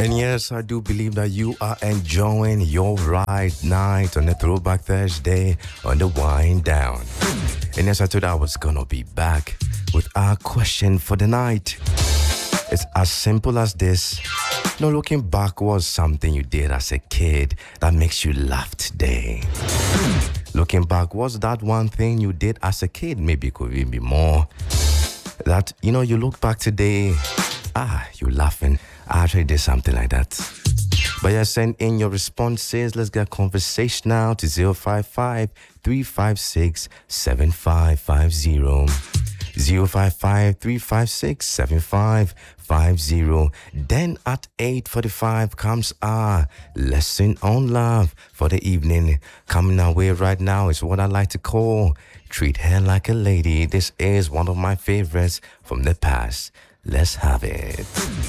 And yes, I do believe that you are enjoying your ride night on a Throwback Thursday on the wind down. And yes, I thought I was gonna be back with our question for the night. It's as simple as this. No, looking back was something you did as a kid that makes you laugh today. Looking back, was that one thing you did as a kid? Maybe it could even be more. That, you look back today, you're laughing. I actually did something like that. But yeah, send in your responses. Let's get conversation now to 055 356 7550. 055 356 7550. Then at 8:45 comes our lesson on love for the evening. Coming our way right now is what I like to call Treat Her Like a Lady. This is one of my favorites from the past. Let's have it.